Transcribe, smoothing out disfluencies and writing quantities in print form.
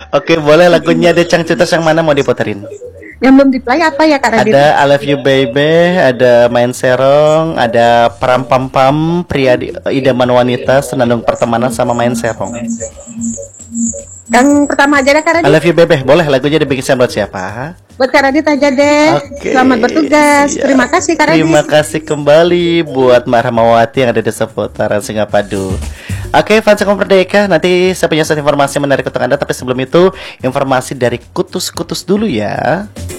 Oke, boleh lagunya The Cangcutas yang mana mau diputerin? Yang belum di play apa ya Kak Radit? Ada I Love You Baby, ada Main Serong, ada Pram Pam Pam, Pria Idaman Wanita, Senandung Pertemanan sama Main Serong. Yang pertama aja deh Kak I Radit. Love You Baby, boleh lagunya dibikin buat siapa? Buat Kak Radit aja deh. Oke, Selamat bertugas. siap. Terima kasih Kak Radit. Terima kasih kembali buat Mbak Rahmawati yang ada di seputaran Singapadu. Oke, fans Kaum Merdeka, nanti saya punya satu informasi menarik untuk Anda, tapi sebelum itu informasi dari kutus-kutus dulu ya.